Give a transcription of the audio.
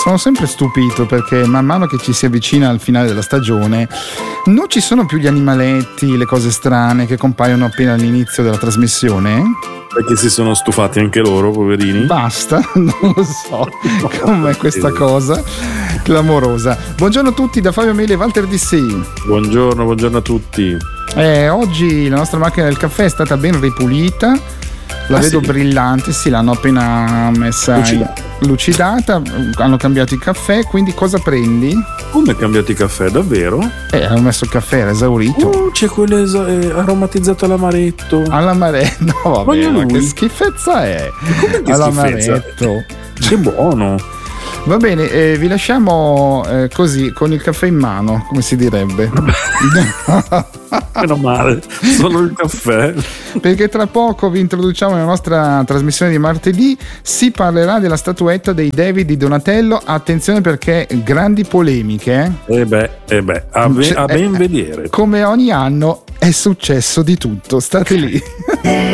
sono sempre stupito perché man mano che ci si avvicina al finale della stagione non ci sono più gli animaletti, le cose strane che compaiono appena all'inizio della trasmissione. Perché si sono stufati anche loro, poverini. Basta, non lo so com'è questa cosa clamorosa. Buongiorno a tutti da Fabio Mele e Walter DC. Buongiorno a tutti. Oggi la nostra macchina del caffè è stata ben ripulita. La vedo brillante, sì, l'hanno appena messa lucidata, hanno cambiato il caffè, quindi cosa prendi? Come cambiato il caffè, davvero? Hanno messo il caffè, era esaurito. C'è quello aromatizzato all'amaretto. All'amaretto, no vabbè, ma che schifezza è? Come che all'amaretto? Che buono. Va bene, vi lasciamo così, con il caffè in mano, come si direbbe. Meno male, solo il caffè. Perché tra poco vi introduciamo nella nostra trasmissione di martedì. Si parlerà della statuetta dei David di Donatello. Attenzione perché grandi polemiche. A ben vedere. Come ogni anno è successo di tutto. State lì.